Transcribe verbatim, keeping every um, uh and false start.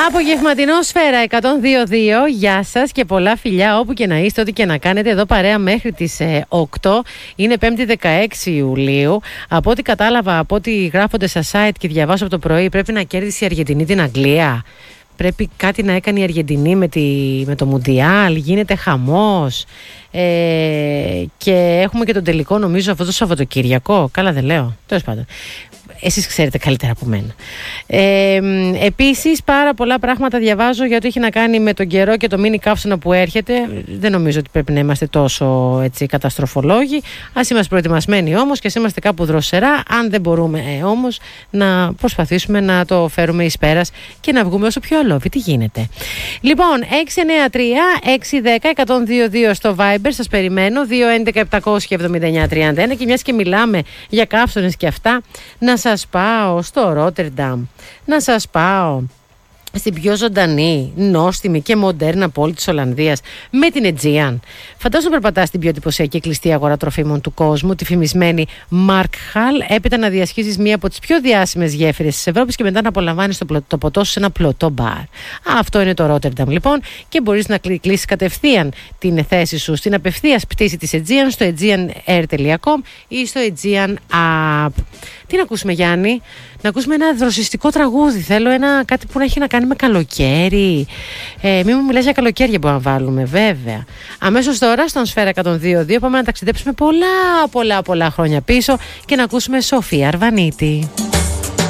Απογευματινό Σφαίρα εκατόν δύο κόμμα δύο. Γεια σας και πολλά φιλιά όπου και να είστε, ό,τι και να κάνετε. Εδώ παρέα μέχρι τις ε, οκτώ. Είναι πέμπτη δεκαέξι Ιουλίου. Από ό,τι κατάλαβα, από ό,τι γράφονται στα site και διαβάζω από το πρωί, πρέπει να κέρδισε η Αργεντινή την Αγγλία. Πρέπει κάτι να έκανε η Αργεντινή με, τη, με το Μουντιάλ. Γίνεται χαμός. Ε, και έχουμε και τον τελικό, νομίζω, αυτό το Σαββατοκύριακο. Καλά δεν λέω. Τέλος πάντων. Εσείς ξέρετε καλύτερα από μένα. Ε, επίσης, πάρα πολλά πράγματα διαβάζω για το έχει να κάνει με τον καιρό και το μίνι καύσωνα που έρχεται. Δεν νομίζω ότι πρέπει να είμαστε τόσο έτσι, καταστροφολόγοι. Ας είμαστε προετοιμασμένοι όμως και ας είμαστε κάπου δροσερά. Αν δεν μπορούμε ε, όμως να προσπαθήσουμε να το φέρουμε εις πέρας και να βγούμε όσο πιο αλόβοι. Τι γίνεται. Λοιπόν, έξι εννιά τρία έξι ένα μηδέν ένα μηδέν δύο δύο στο Viber. Σας περιμένω. δύο έντεκα επτακόσια εβδομήντα εννιά τριάντα ένα. Και μιας και μιλάμε για καύσωνες και αυτά, να σας πάω στο Ρότερνταμ, να σας πάω στην πιο ζωντανή, νόστιμη και μοντέρνα πόλη της Ολλανδίας, με την Aegean. Φαντάζομαι περπατάς στην πιο εντυπωσιακή κλειστή αγορά τροφίμων του κόσμου, τη φημισμένη Markhall, έπειτα να διασχίσεις μία από τις πιο διάσημες γέφυρες της Ευρώπης και μετά να απολαμβάνεις το, το ποτό σου σε ένα πλωτό μπαρ. Αυτό είναι το Ρότερνταμ λοιπόν, και μπορείς να κλείσεις κατευθείαν την θέση σου στην απευθείας πτήση της Aegean στο aegean air τελεία com ή στο Aegean App. Τι να ακούσουμε, Γιάννη? Να ακούσουμε ένα δροσιστικό τραγούδι. Θέλω ένα, κάτι που να έχει να κάνει με καλοκαίρι. Ε, μην μου μιλάς για καλοκαίρια που να βάλουμε, βέβαια. Αμέσως τώρα, στον Σφαίρα εκατόν δύο κόμμα δύο, πάμε να ταξιδέψουμε πολλά, πολλά, πολλά χρόνια πίσω και να ακούσουμε Σοφία Αρβανίτη.